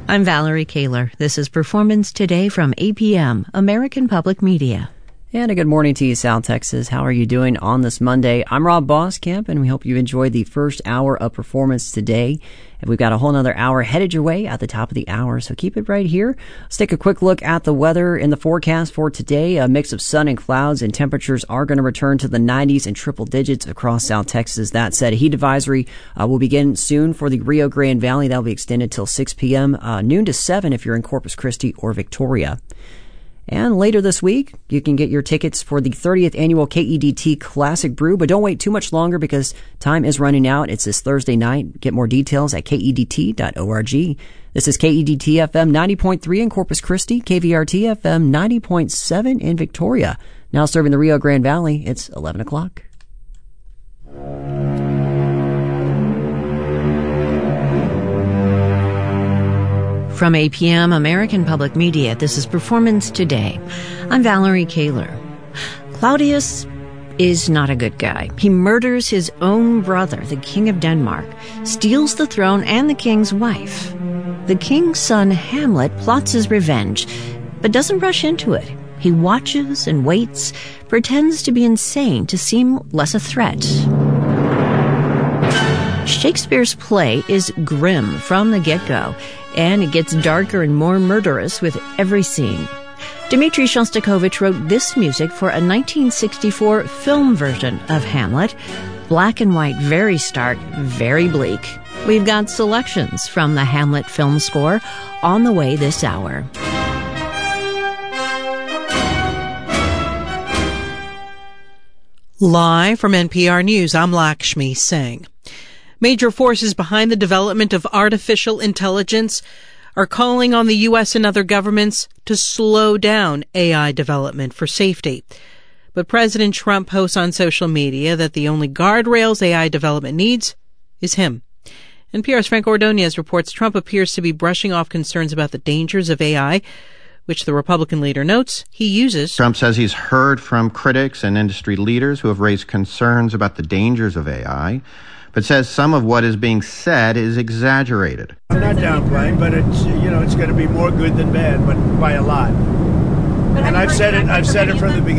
I'm Valerie Kaler. This is Performance Today from APM, American Public Media. And a good morning to you, South Texas. How are you doing on this Monday? I'm Rob Boskamp, and we hope you enjoyed the first hour of Performance Today. And we've got a whole nother hour headed your way at the top of the hour, so keep it right here. Let's take a quick look at the weather in the forecast for today. A mix of sun and clouds, and temperatures are going to return to the 90s and triple digits across South Texas. That said, a heat advisory will begin soon for the Rio Grande Valley. That will be extended till 6 p.m., noon to 7 if you're in Corpus Christi or Victoria. And later this week, you can get your tickets for the 30th annual KEDT Classic Brew, but don't wait too much longer because time is running out. It's this Thursday night. Get more details at KEDT.org. This is KEDT FM 90.3 in Corpus Christi, KVRT FM 90.7 in Victoria. Now serving the Rio Grande Valley, it's 11 o'clock. From APM, American Public Media, this is Performance Today. I'm Valerie Kaler. Claudius is not a good guy. He murders his own brother, the King of Denmark, steals the throne and the king's wife. The king's son, Hamlet, plots his revenge, but doesn't rush into it. He watches and waits, pretends to be insane to seem less a threat. Shakespeare's play is grim from the get-go, and it gets darker and more murderous with every scene. Dmitri Shostakovich wrote this music for a 1964 film version of Hamlet. Black and white, very stark, very bleak. We've got selections from the Hamlet film score on the way this hour. Live from NPR News, I'm Lakshmi Singh. Major forces behind the development of artificial intelligence are calling on the U.S. and other governments to slow down AI development for safety. But President Trump posts on social media that the only guardrails AI development needs is him. NPR's Frank Ordonez reports Trump appears to be brushing off concerns about the dangers of AI, which the Republican leader notes he uses. Trump says he's heard from critics and industry leaders who have raised concerns about the dangers of AI, but says some of what is being said is exaggerated. I'm not downplaying, but it's going to be more good than bad, but by a lot. And I've said it from the beginning.